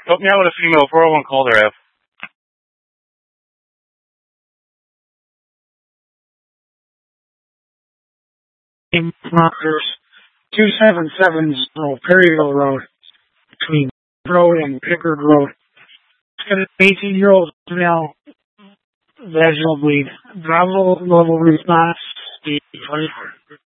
Help me out with a female 401 call there, F. There's 2770 Perryville Road between Road and Pickard Road. It's got an 18-year-old female vaginal bleed. Bravo level response, 24.